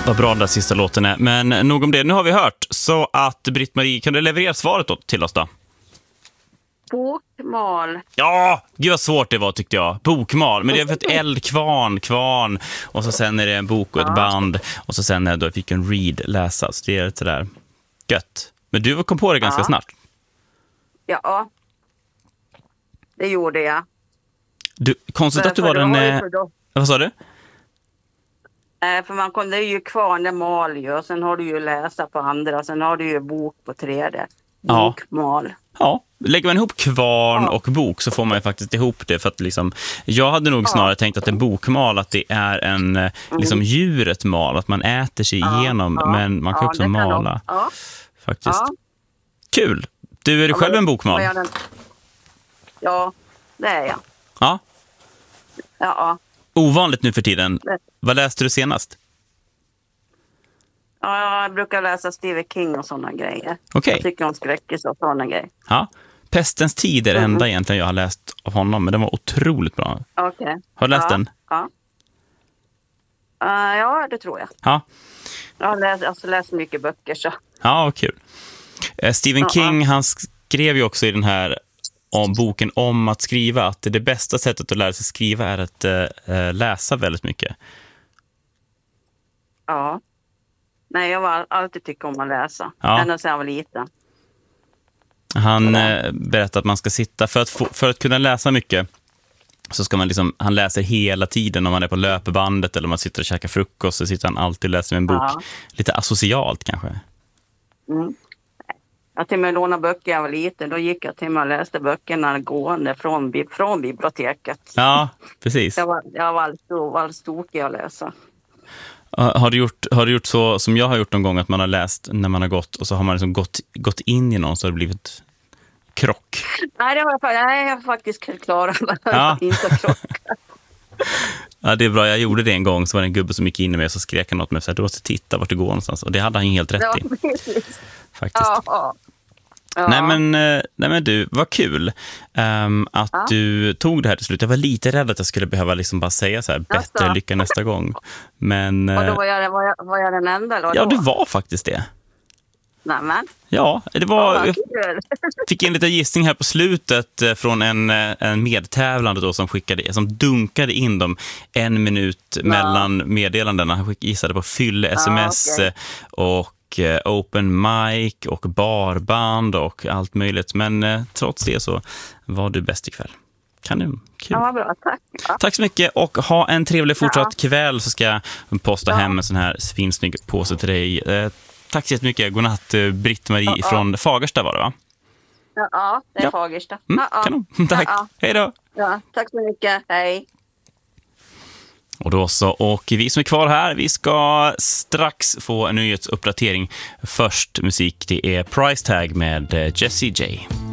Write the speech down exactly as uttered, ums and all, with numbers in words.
Vad bra den där sista låten är. Men nog om det, nu har vi hört. Så att Britt-Marie, kan du leverera svaret då till oss då? Bokmal. Ja, gud vad svårt det var tyckte jag. Bokmal, men det är för ett eldkvarn, kvarn. Och så sen är det en bok och ett band. Och så sen är det då fick en read läsa. Så det är det där gött. Men du kom på det ganska ja. snart. Ja, det gjorde jag. Du, konstigt för, att du var den... Eh, vad sa du? Nej, för man kom, det är ju kvarn, det mal ju. Och sen har du ju läsa på andra. Sen har du ju bok på tredje. Bokmal. Ja, lägger man ihop kvarn ja. och bok så får man ju faktiskt ihop det. För att liksom, jag hade nog snarare ja. tänkt att en bokmal, att det är en mm. liksom djuret mal. Att man äter sig ja. igenom, ja. men man kan ja, också mala. Kan ja. Faktiskt. Ja. Kul. Du, är du ja, själv en bokmal? Ja, det är jag. Ja. Ja. Ovanligt nu för tiden. Det. Vad läste du senast? Ja, jag brukar läsa Stephen King och sådana grejer. Okay. Jag tycker om skräckis och sådana grejer. Ja. Pestens tid är det enda mm. egentligen jag har läst av honom, men den var otroligt bra. Okej. Okay. Har du läst ja. den? Ja. Uh, ja, det tror jag. Ja. Jag har läst, alltså, läst mycket böcker så. Ja, vad kul. Uh, Stephen uh-huh. King, han skrev ju också i den här om boken om att skriva att det bästa sättet att lära sig skriva är att uh, läsa väldigt mycket. Ja. Nej, jag har alltid tyckt om att läsa. Ja. Ända sedan jag var liten. Han eh, berättar att man ska sitta för att, få, för att kunna läsa mycket så ska man liksom, han läser hela tiden om man är på löpebandet eller om man sitter och käkar frukost så sitter han alltid och läser en bok. Ja. Lite asocialt kanske. Mm. Jag till och med lånade böcker jag var liten. Då gick jag till mig och läste böckerna gående från, från biblioteket. Ja, precis. Jag var, jag var alldeles tokig att läsa. Har du, gjort, har du gjort så som jag har gjort någon gång att man har läst när man har gått och så har man liksom gått, gått in i någon så har det blivit krock? Nej, det var, nej jag har faktiskt klarat ja. inte krocka. Ja, det är bra. Jag gjorde det en gång så var det en gubbe som gick in i mig och så skrek han något med så här, du måste titta vart du går någonstans. Och det hade han helt rätt i. Ja, faktiskt. Ja. Ja. Nej, men, nej men du, vad kul um, att ja. du tog det här till slut. Jag var lite rädd att jag skulle behöva liksom bara säga så här, bättre alltså. lycka nästa gång. Men, och då var jag, var jag, var jag den enda då? Ja, du var faktiskt det. Nämen. Ja, det var... Jag fick en liten gissning här på slutet från en, en medtävlande då som skickade, som dunkade in dem en minut ja. mellan meddelandena. Han gissade på fylle-sms ja, okay. och open mic och barband och allt möjligt. Men eh, trots det så var du bäst ikväll. Kan du? Kul. Ja, bra. Tack. Ja. Tack så mycket och ha en trevlig fortsatt ja. kväll så ska jag posta ja. hem en sån här svinsnygg påse till dig. Eh, tack så jättemycket. Godnatt Britt-Marie ja. från Fagersta var det va? Ja, det är ja. Fagersta. Mm, ja. Kanon. Tack. Ja. Hej då. Ja, tack så mycket. Hej. Och då så, och vi som är kvar här, vi ska strax få en nyhetsuppdatering. Först musik, det är Price Tag med Jessie J.